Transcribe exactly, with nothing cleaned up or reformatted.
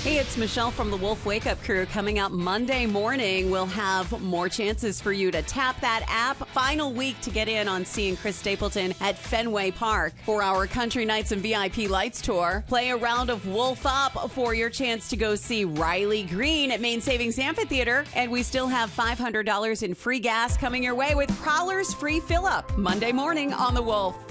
Hey, it's Michelle from the Wolf Wake Up Crew. Coming up Monday morning, we'll have more chances for you to tap that app. Final week to get in on seeing Chris Stapleton at Fenway Park for our Country Nights and V I P Lights tour. Play a round of Wolf Up for your chance to go see Riley Green at Main Savings Amphitheater. And we still have five hundred dollars in free gas coming your way with Prowler's Free Fill Up Monday morning on The Wolf.